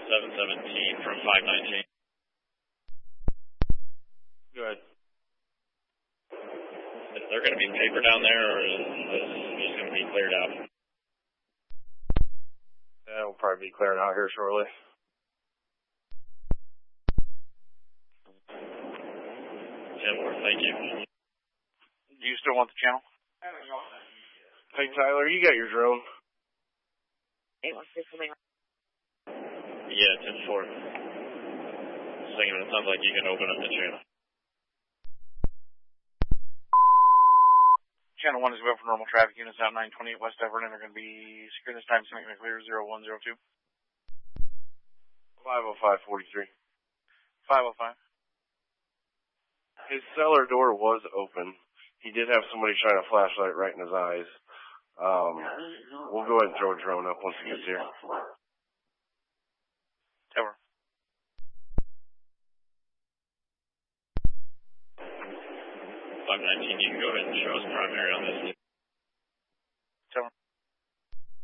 717 from 519. Go ahead. Is there going to be paper down there, or is this just going to be cleared out? Yeah, we'll probably be clearing out here shortly. Thank you. Do you still want the channel? Hey, Tyler, you got your drone? 816 something. Yeah, 10-4. Second, it sounds like you can open up the channel. Channel 1 is about for normal traffic units out 928 West Everett, and they're going to be secure this time, something clear 0102. 505-43. 505. His cellar door was open. He did have somebody shine a flashlight right in his eyes. We'll go ahead and throw a drone up once he gets here. Over. 519, you can go ahead and show us primary on